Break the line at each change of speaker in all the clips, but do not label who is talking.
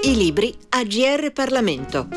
I libri a GR Parlamento.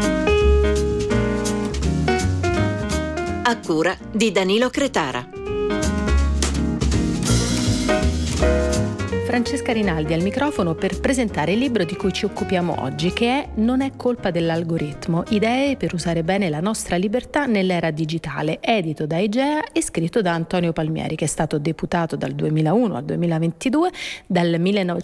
A cura di Danilo Cretara.
Francesca Rinaldi al microfono per presentare il libro di cui ci occupiamo oggi, che è Non è colpa dell'algoritmo, idee per usare bene la nostra libertà nell'era digitale, edito da Igea e scritto da Antonio Palmieri, che è stato deputato dal 2001 al 2022, dal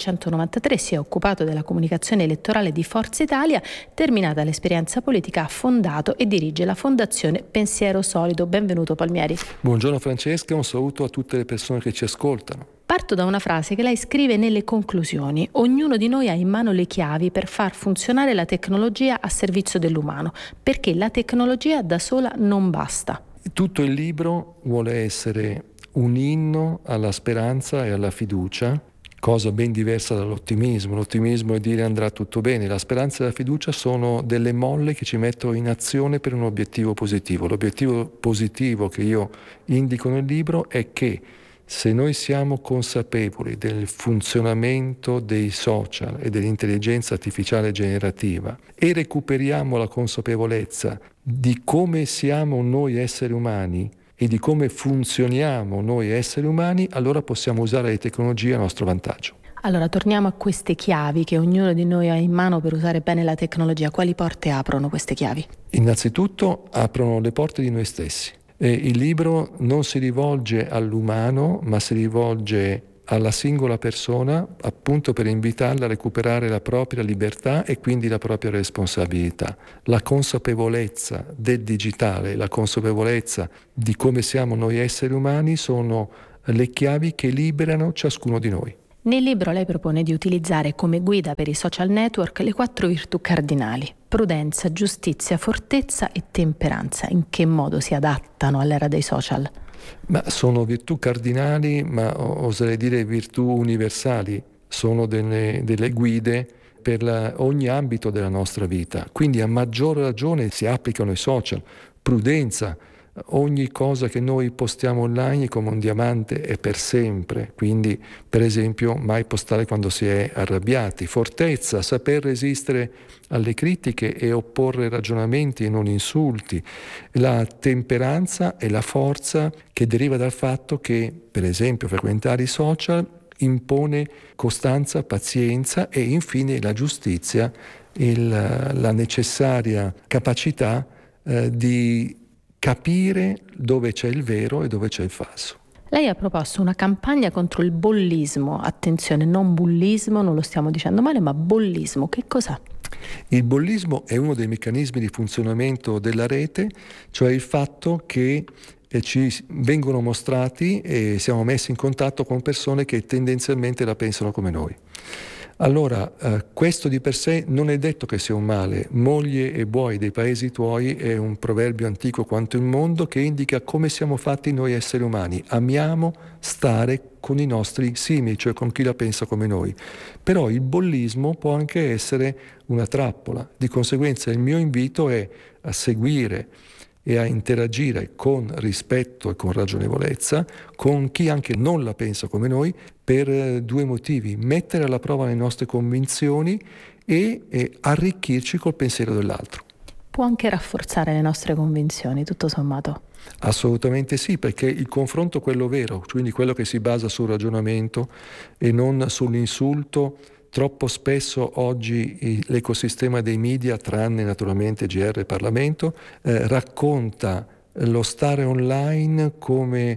1993 si è occupato della comunicazione elettorale di Forza Italia, terminata l'esperienza politica ha fondato e dirige la Fondazione Pensiero Solido. Benvenuto Palmieri.
Buongiorno Francesca, un saluto a tutte le persone che ci ascoltano.
Parto da una frase che lei scrive nelle conclusioni: ognuno di noi ha in mano le chiavi per far funzionare la tecnologia a servizio dell'umano, perché la tecnologia da sola non basta.
Tutto il libro vuole essere un inno alla speranza e alla fiducia, cosa ben diversa dall'ottimismo. L'ottimismo è dire andrà tutto bene, la speranza e la fiducia sono delle molle che ci mettono in azione per un obiettivo positivo. L'obiettivo positivo che io indico nel libro è che se noi siamo consapevoli del funzionamento dei social e dell'intelligenza artificiale generativa e recuperiamo la consapevolezza di come siamo noi esseri umani e di come funzioniamo noi esseri umani, allora possiamo usare le tecnologie a nostro vantaggio.
Allora, torniamo a queste chiavi che ognuno di noi ha in mano per usare bene la tecnologia. Quali porte aprono queste chiavi?
Innanzitutto aprono le porte di noi stessi. Il libro non si rivolge all'umano, ma si rivolge alla singola persona, appunto per invitarla a recuperare la propria libertà e quindi la propria responsabilità. La consapevolezza del digitale, la consapevolezza di come siamo noi esseri umani sono le chiavi che liberano ciascuno di noi.
Nel libro lei propone di utilizzare come guida per i social network le 4 virtù cardinali: prudenza, giustizia, fortezza e temperanza. In che modo si adattano all'era dei social?
Ma sono virtù cardinali, ma oserei dire virtù universali. Sono delle guide per ogni ambito della nostra vita. Quindi a maggior ragione si applicano i social. Prudenza. Ogni cosa che noi postiamo online come un diamante è per sempre, quindi per esempio mai postare quando si è arrabbiati. Fortezza, saper resistere alle critiche e opporre ragionamenti e non insulti. La temperanza è la forza che deriva dal fatto che, per esempio, frequentare i social impone costanza, pazienza e infine la giustizia, la necessaria capacità di capire dove c'è il vero e dove c'è il falso.
Lei ha proposto una campagna contro il bollismo. Attenzione, non bullismo, non lo stiamo dicendo male, ma bollismo. Che cos'è?
Il bollismo è uno dei meccanismi di funzionamento della rete, cioè il fatto che ci vengono mostrati e siamo messi in contatto con persone che tendenzialmente la pensano come noi. Allora, questo di per sé non è detto che sia un male. Moglie e buoi dei paesi tuoi è un proverbio antico quanto il mondo che indica come siamo fatti noi esseri umani. Amiamo stare con i nostri simili, cioè con chi la pensa come noi. Però il bollismo può anche essere una trappola. Di conseguenza il mio invito è a seguire e a interagire con rispetto e con ragionevolezza con chi anche non la pensa come noi per 2 motivi: mettere alla prova le nostre convinzioni e arricchirci col pensiero dell'altro.
Può anche rafforzare le nostre convinzioni, tutto sommato.
Assolutamente sì, perché il confronto, quello vero, quindi quello che si basa sul ragionamento e non sull'insulto, troppo spesso oggi l'ecosistema dei media, tranne naturalmente GR Parlamento, racconta lo stare online come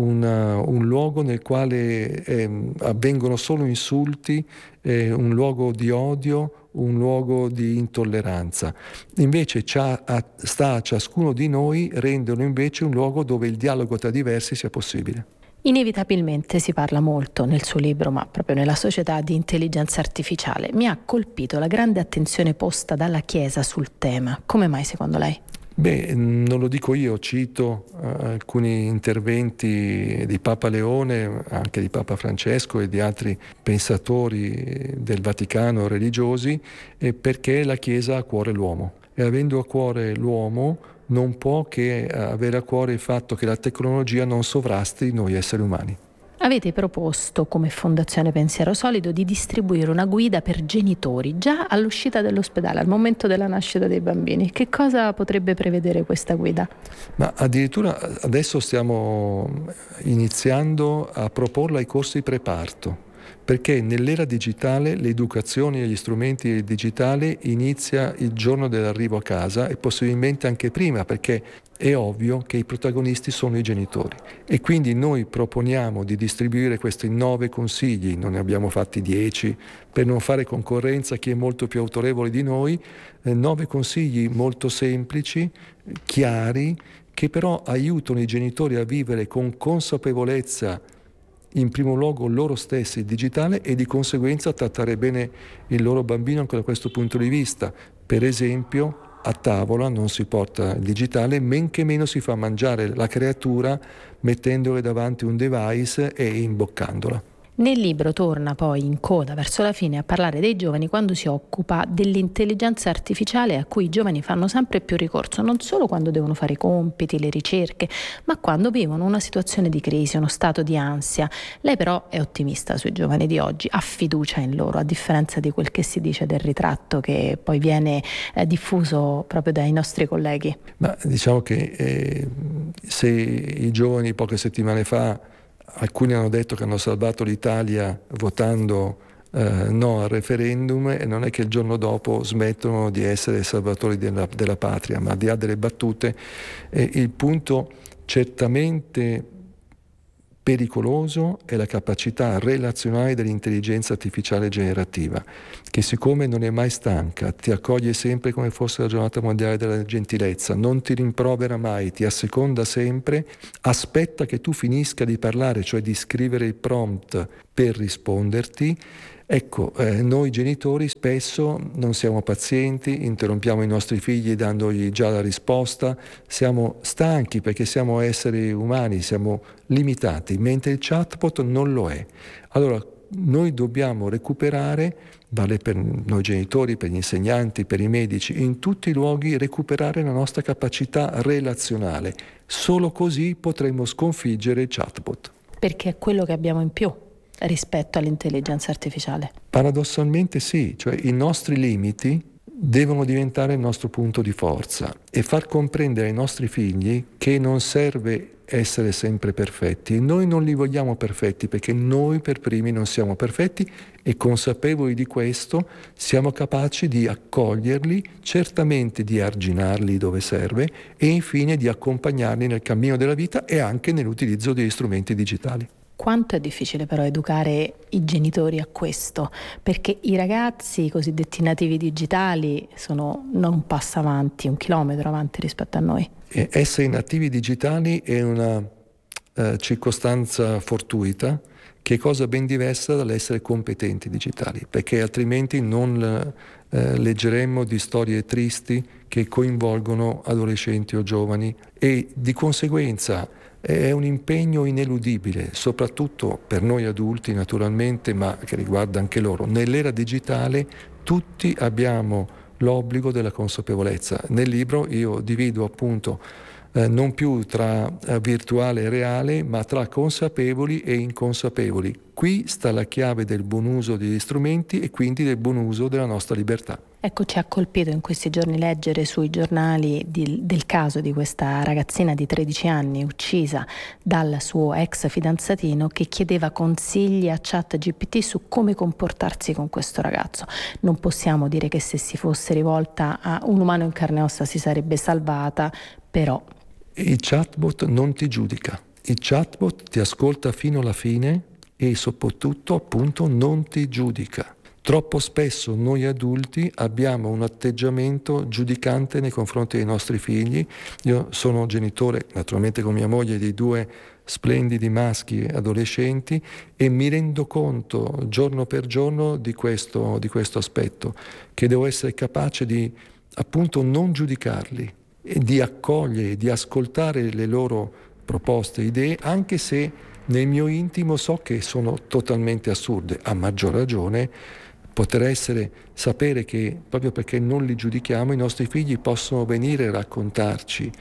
un luogo nel quale avvengono solo insulti, un luogo di odio, un luogo di intolleranza. Invece sta a ciascuno di noi renderlo invece un luogo dove il dialogo tra diversi sia possibile.
Inevitabilmente si parla molto nel suo libro, ma proprio nella società, di intelligenza artificiale. Mi ha colpito la grande attenzione posta dalla Chiesa sul tema. Come mai secondo lei?
Non lo dico io, cito alcuni interventi di Papa Leone, anche di Papa Francesco e di altri pensatori del Vaticano religiosi, perché la Chiesa ha a cuore l'uomo. E avendo a cuore l'uomo non può che avere a cuore il fatto che la tecnologia non sovrasti noi esseri umani.
Avete proposto come Fondazione Pensiero Solido di distribuire una guida per genitori già all'uscita dall'ospedale, al momento della nascita dei bambini. Che cosa potrebbe prevedere questa guida?
Ma addirittura adesso stiamo iniziando a proporla ai corsi preparto, perché nell'era digitale l'educazione agli strumenti digitali inizia il giorno dell'arrivo a casa e possibilmente anche prima, perché è ovvio che i protagonisti sono i genitori. E quindi noi proponiamo di distribuire questi 9 consigli, non ne abbiamo fatti 10 per non fare concorrenza a chi è molto più autorevole di noi, 9 consigli molto semplici, chiari, che però aiutano i genitori a vivere con consapevolezza in primo luogo loro stessi il digitale e di conseguenza trattare bene il loro bambino anche da questo punto di vista. Per esempio, a tavola non si porta il digitale, men che meno si fa mangiare la creatura mettendole davanti un device e imboccandola.
Nel libro torna poi in coda verso la fine a parlare dei giovani quando si occupa dell'intelligenza artificiale a cui i giovani fanno sempre più ricorso, non solo quando devono fare i compiti, le ricerche, ma quando vivono una situazione di crisi, uno stato di ansia. Lei però è ottimista sui giovani di oggi, ha fiducia in loro, a differenza di quel che si dice del ritratto che poi viene diffuso proprio dai nostri colleghi.
Ma diciamo che se i giovani poche settimane fa alcuni hanno detto che hanno salvato l'Italia votando no al referendum, e non è che il giorno dopo smettono di essere salvatori della patria, ma al di là delle battute, il punto certamente pericoloso è la capacità relazionale dell'intelligenza artificiale generativa, che siccome non è mai stanca, ti accoglie sempre come fosse la giornata mondiale della gentilezza, non ti rimprovera mai, ti asseconda sempre, aspetta che tu finisca di parlare, cioè di scrivere il prompt per risponderti. Ecco, noi genitori spesso non siamo pazienti, interrompiamo i nostri figli dandogli già la risposta, siamo stanchi perché siamo esseri umani, siamo limitati, mentre il chatbot non lo è. Allora, noi dobbiamo recuperare, vale per noi genitori, per gli insegnanti, per i medici, in tutti i luoghi recuperare la nostra capacità relazionale. Solo così potremo sconfiggere il chatbot.
Perché è quello che abbiamo in più rispetto all'intelligenza artificiale.
Paradossalmente sì, cioè i nostri limiti devono diventare il nostro punto di forza e far comprendere ai nostri figli che non serve essere sempre perfetti. Noi non li vogliamo perfetti perché noi per primi non siamo perfetti e consapevoli di questo siamo capaci di accoglierli, certamente di arginarli dove serve e infine di accompagnarli nel cammino della vita e anche nell'utilizzo degli strumenti digitali.
Quanto è difficile però educare i genitori a questo, perché i ragazzi, i cosiddetti nativi digitali, sono non un passo avanti, 1 chilometro avanti rispetto a noi.
Essere nativi digitali è una circostanza fortuita, che è cosa ben diversa dall'essere competenti digitali, perché altrimenti non leggeremmo di storie tristi che coinvolgono adolescenti o giovani e di conseguenza è un impegno ineludibile, soprattutto per noi adulti naturalmente, ma che riguarda anche loro. Nell'era digitale tutti abbiamo l'obbligo della consapevolezza. Nel libro io divido appunto non più tra virtuale e reale, ma tra consapevoli e inconsapevoli. Qui sta la chiave del buon uso degli strumenti e quindi del buon uso della nostra libertà.
Ecco, ci ha colpito in questi giorni leggere sui giornali del caso di questa ragazzina di 13 anni uccisa dal suo ex fidanzatino che chiedeva consigli a ChatGPT su come comportarsi con questo ragazzo. Non possiamo dire che se si fosse rivolta a un umano in carne e ossa si sarebbe salvata, però...
Il chatbot non ti giudica, il chatbot ti ascolta fino alla fine e soprattutto appunto non ti giudica. Troppo spesso noi adulti abbiamo un atteggiamento giudicante nei confronti dei nostri figli. Io sono genitore, naturalmente con mia moglie, di 2 splendidi maschi adolescenti e mi rendo conto giorno per giorno di questo aspetto, che devo essere capace di appunto non giudicarli e di accogliere, di ascoltare le loro proposte, idee, anche se nel mio intimo so che sono totalmente assurde. A maggior ragione poter sapere che proprio perché non li giudichiamo i nostri figli possono venire a raccontarci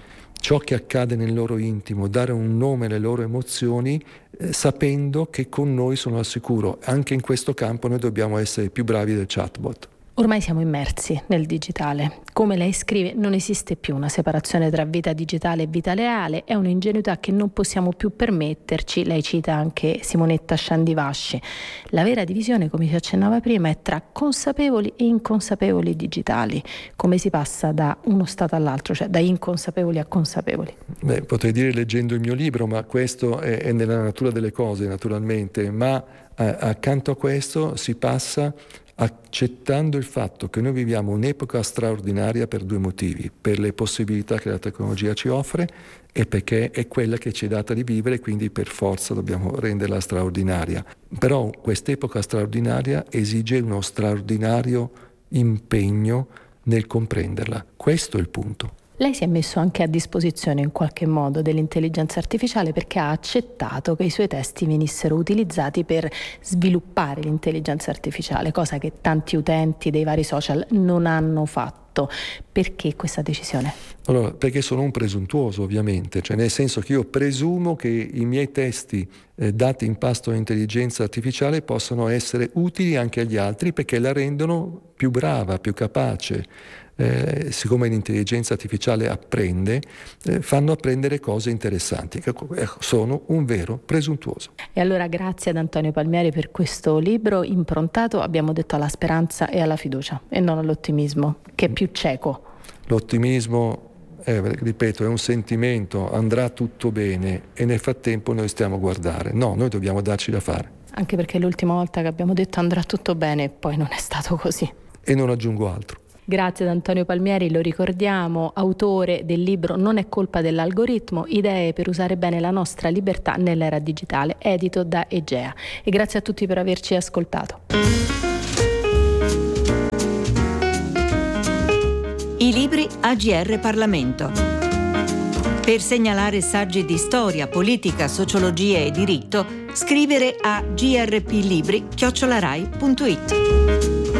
ciò che accade nel loro intimo, dare un nome alle loro emozioni, sapendo che con noi sono al sicuro. Anche in questo campo noi dobbiamo essere più bravi del chatbot.
Ormai siamo immersi nel digitale. Come lei scrive, non esiste più una separazione tra vita digitale e vita reale, è un'ingenuità che non possiamo più permetterci. Lei cita anche Simonetta Sciandivasci. La vera divisione, come si accennava prima, è tra consapevoli e inconsapevoli digitali. Come si passa da uno stato all'altro, cioè da inconsapevoli a consapevoli?
Potrei dire leggendo il mio libro, ma questo è nella natura delle cose, naturalmente, ma accanto a questo si passa accettando il fatto che noi viviamo un'epoca straordinaria per due motivi: per le possibilità che la tecnologia ci offre e perché è quella che ci è data di vivere, quindi per forza dobbiamo renderla straordinaria. Però quest'epoca straordinaria esige uno straordinario impegno nel comprenderla. Questo è il punto.
Lei si è messo anche a disposizione in qualche modo dell'intelligenza artificiale, perché ha accettato che i suoi testi venissero utilizzati per sviluppare l'intelligenza artificiale, cosa che tanti utenti dei vari social non hanno fatto. Perché questa decisione?
Allora, perché sono un presuntuoso, ovviamente, cioè nel senso che io presumo che i miei testi dati in pasto all'intelligenza artificiale possano essere utili anche agli altri, perché la rendono più brava, più capace. Siccome l'intelligenza artificiale apprende, fanno apprendere cose interessanti. Sono un vero presuntuoso.
E allora grazie ad Antonio Palmieri per questo libro improntato, abbiamo detto, alla speranza e alla fiducia e non all'ottimismo, che è più cieco.
L'ottimismo, ripeto, è un sentimento, andrà tutto bene e nel frattempo noi stiamo a guardare. No, noi dobbiamo darci da fare.
Anche perché l'ultima volta che abbiamo detto andrà tutto bene, poi non è stato così.
E non aggiungo altro.
Grazie ad Antonio Palmieri, lo ricordiamo, autore del libro Non è colpa dell'algoritmo, idee per usare bene la nostra libertà nell'era digitale, edito da Egea. E grazie a tutti per averci ascoltato.
I libri AGR Parlamento. Per segnalare saggi di storia, politica, sociologia e diritto, scrivere a grplibri@rai.it.